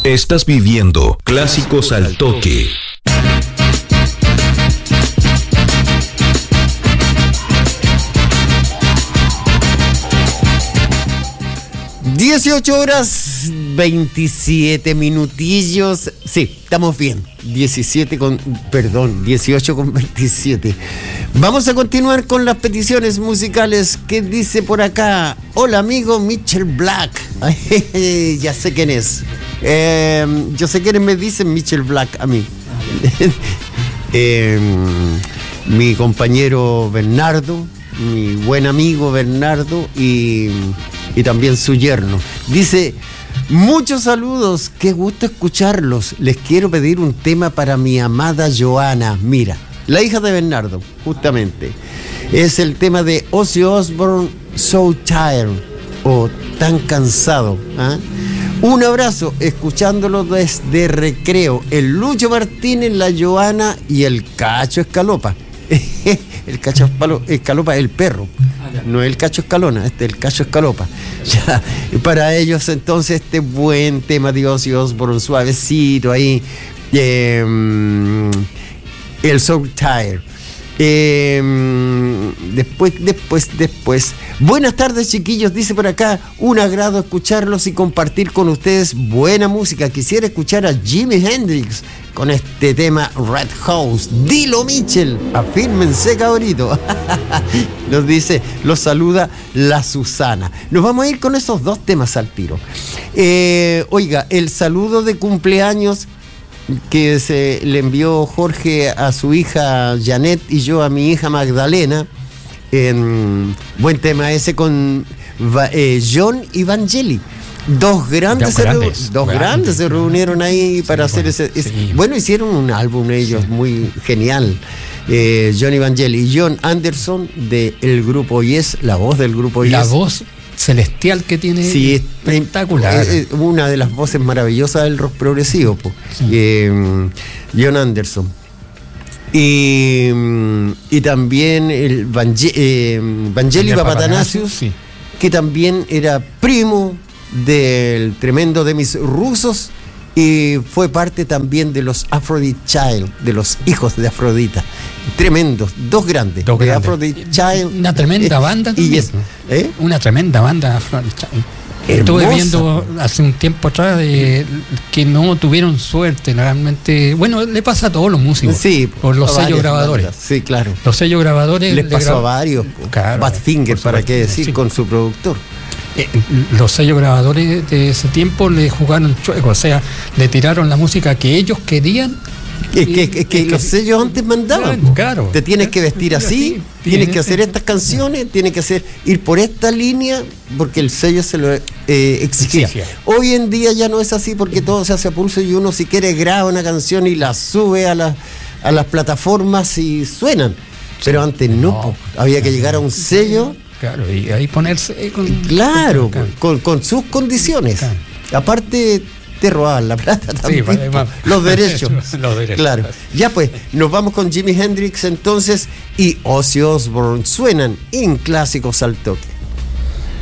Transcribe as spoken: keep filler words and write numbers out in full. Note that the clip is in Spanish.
Estás viviendo Clásicos al Toque. dieciocho horas veintisiete minutillos. Sí, estamos bien. diecisiete con, perdón, dieciocho con veintisiete. Vamos a continuar con las peticiones musicales. ¿Qué dice por acá? Hola amigo Mitchell Black. Ya sé quién es. Eh, yo sé quiénes me dicen Mitchell Black a mí. eh, mi compañero Bernardo, mi buen amigo Bernardo y, y también su yerno. Dice: muchos saludos, qué gusto escucharlos. Les quiero pedir un tema para mi amada Joana. Mira, la hija de Bernardo, justamente. Es el tema de Ozzy Osbourne, So Tired, o Tan Cansado. ¿eh? Un abrazo, escuchándolo desde Recreo. El Lucho Martínez, la Joana y el Cacho Escalopa. El Cacho Escalopa es el perro, no es el Cacho Escalona, este es el Cacho Escalopa. Ya, y para ellos entonces este buen tema de Ozzy Osbourne, suavecito ahí, eh, el So Tired. Eh, después, después, después. Buenas tardes, chiquillos, dice por acá. Un agrado escucharlos y compartir con ustedes buena música. Quisiera escuchar a Jimi Hendrix con este tema Red House. Dilo, Mitchell, afírmense, cabrito. Nos dice, los saluda la Susana. Nos vamos a ir con esos dos temas al tiro. Eh, oiga, el saludo de cumpleaños que se le envió Jorge a su hija Janet y yo a mi hija Magdalena. Eh, buen tema ese con eh, John y Vangelis. Dos grandes, dos se, grandes, dos grandes, grandes se reunieron ahí sí, para sí, hacer ese, ese sí. Bueno, hicieron un álbum ellos sí. muy genial. eh, John y Vangelis y John Anderson del grupo Yes, la voz del grupo Yes. La voz celestial que tiene, sí, espectacular. Es una de las voces maravillosas del rock progresivo, sí. eh, John Anderson. Y, y también el Vange, eh, Vangelis Papatanasius, sí. que también era primo del tremendo Demis Roussos y fue parte también de los Aphrodite Child, de los hijos de Afrodita. Tremendos, dos grandes. Dos de grandes. Aphrodite Child. Una tremenda banda y también, es, ¿eh? Una tremenda banda Aphrodite Child. Estuve viendo hace un tiempo atrás de que no tuvieron suerte realmente. Bueno, le pasa a todos los músicos. Sí, por los sellos grabadores. Bandas, sí, claro. Los sellos grabadores les pasó gra- a varios. Claro, Badfinger, para qué decir, sí. con su productor. Eh, los sellos grabadores de ese tiempo le jugaron chueco, o sea, le tiraron la música que ellos querían. Es que, es que los sellos antes mandaban. Claro. Te tienes que vestir así, tienes que hacer estas canciones, tienes que hacer ir por esta línea, porque el sello se lo eh, exigía. Sí, sí. Hoy en día ya no es así, porque todo se hace a pulso y uno si quiere graba una canción y la sube a, la, a las plataformas y suenan. Pero sí, antes no, no había que llegar a un sello. Claro, y ahí ponerse con... Claro, con, con, con sus condiciones. Claro. Aparte... te robaban la plata también, sí, pues, los derechos. Los derechos. Claro. Ya pues, nos vamos con Jimi Hendrix entonces y Ozzy Osbourne. Suenan en Clásicos al Toque.